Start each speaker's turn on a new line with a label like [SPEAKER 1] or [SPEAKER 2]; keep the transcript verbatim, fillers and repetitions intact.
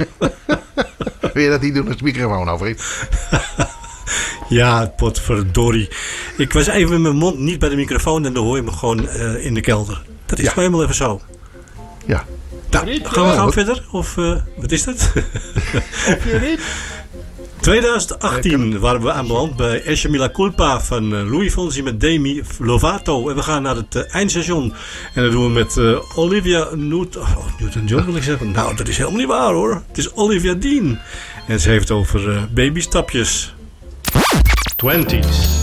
[SPEAKER 1] Wil je dat niet doen als de microfoon over is?
[SPEAKER 2] Ja, potverdorie. Ik was even met mijn mond niet bij de microfoon en dan hoor je me gewoon uh, in de kelder. Dat is ja. helemaal even zo.
[SPEAKER 1] Ja.
[SPEAKER 2] Nou, gaan we gaan we verder? Of uh, wat is dat?
[SPEAKER 3] Of je niet?
[SPEAKER 2] twintig achttien waren we aanbeland bij Esce Mi La Culpa van Louis Fonsi met Demi Lovato. En we gaan naar het uh, eindstation. En dat doen we met uh, Olivia Newt- oh, Newton-John wil ik zeggen. Nou, dat is helemaal niet waar hoor. Het is Olivia Dean. En ze heeft over uh, babystapjes.
[SPEAKER 4] twinties.